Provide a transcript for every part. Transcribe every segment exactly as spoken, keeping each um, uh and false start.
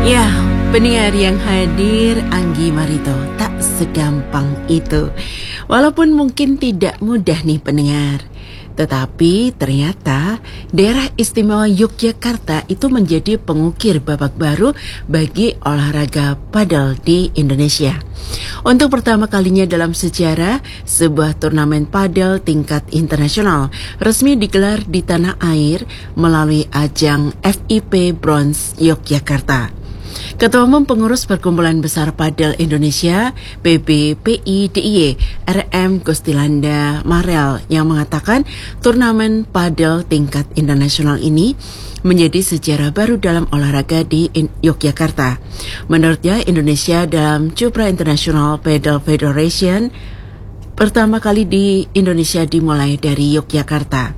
Ya, pendengar yang hadir, Anggi Marito, tak segampang itu. Walaupun mungkin tidak mudah nih pendengar, tetapi ternyata daerah istimewa Yogyakarta itu menjadi pengukir babak baru bagi olahraga padel di Indonesia. Untuk pertama kalinya dalam sejarah, sebuah turnamen padel tingkat internasional resmi digelar di tanah air melalui ajang F I P Bronze Yogyakarta. Ketua Umum Pengurus Perkumpulan Besar Padel Indonesia P B P I D I Y R M Gustilanda Marel yang mengatakan turnamen padel tingkat internasional ini menjadi sejarah baru dalam olahraga di Yogyakarta. Menurutnya, Indonesia dalam Cupra International Padel Federation pertama kali di Indonesia dimulai dari Yogyakarta.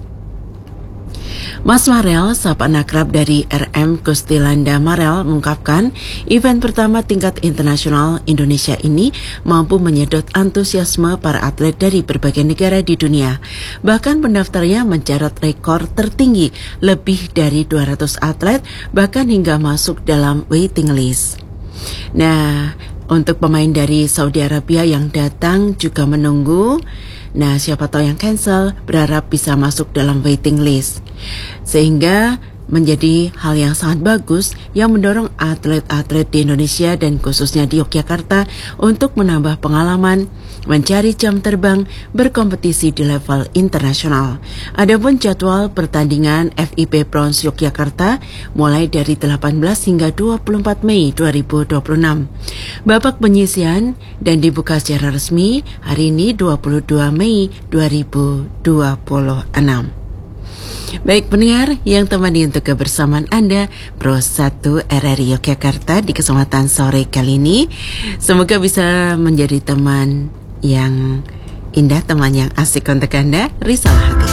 Mas Marel, sapaan akrab dari R M Gustilanda Marel, mengungkapkan event pertama tingkat internasional Indonesia ini mampu menyedot antusiasme para atlet dari berbagai negara di dunia. Bahkan pendaftarnya mencatat rekor tertinggi, lebih dari dua ratus atlet, bahkan hingga masuk dalam waiting list. Nah, untuk pemain dari Saudi Arabia yang datang juga menunggu. Nah, siapa tahu yang cancel berharap bisa masuk dalam waiting list. Sehingga menjadi hal yang sangat bagus yang mendorong atlet-atlet di Indonesia dan khususnya di Yogyakarta untuk menambah pengalaman, mencari jam terbang, berkompetisi di level internasional. Adapun jadwal pertandingan F I P Bronze Yogyakarta mulai dari delapan belas hingga dua puluh empat Mei dua ribu dua puluh enam. Babak penyisian dan dibuka secara resmi hari ini dua puluh dua Mei dua ribu dua puluh enam. Baik pendengar yang temani untuk kebersamaan Anda Pro satu R R I Yogyakarta di kesempatan sore kali ini. Semoga bisa menjadi teman yang indah, teman yang asik untuk Anda. Risalah hati.